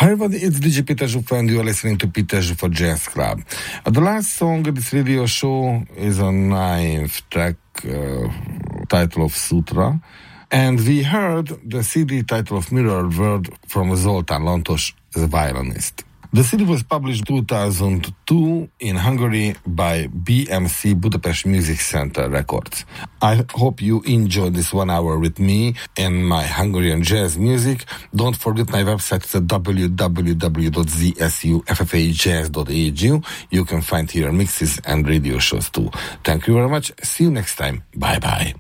Hi everybody, it's DJ Peter Zsuffa and you are listening to Peter Zsuffa Jazz Club. The last song of this radio show is a ninth track, title of Sutra. And we heard the CD title of Mirror World from Zoltán Lantos, the violinist. The CD was published in 2002 in Hungary by BMC Budapest Music Center Records. I hope you enjoyed this 1 hour with me and my Hungarian jazz music. Don't forget my website is at www.zsufffajazz.hu. You can find here mixes and radio shows too. Thank you very much. See you next time. Bye bye.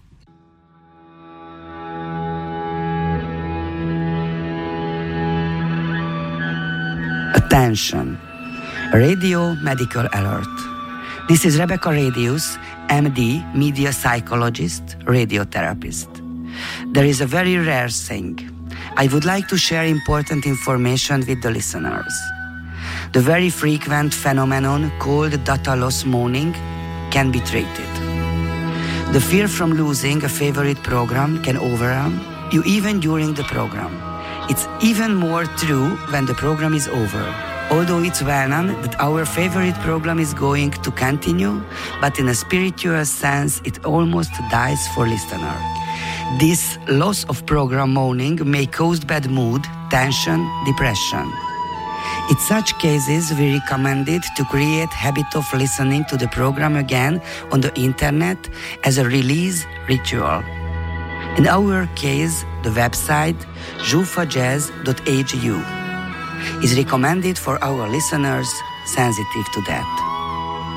Attention! Radio Medical Alert. This is Rebecca Radius, MD, media psychologist, radiotherapist. There is a very rare thing. I would like to share important information with the listeners. The very frequent phenomenon called data loss mourning can be treated. The fear from losing a favorite program can overwhelm you even during the program. It's even more true when the program is over. Although it's well known that our favorite program is going to continue, but in a spiritual sense, it almost dies for listener. This loss of program mourning may cause bad mood, tension, depression. In such cases, we recommend it to create habit of listening to the program again on the internet as a release ritual. In our case, the website zsufajazz.hu is recommended for our listeners sensitive to that.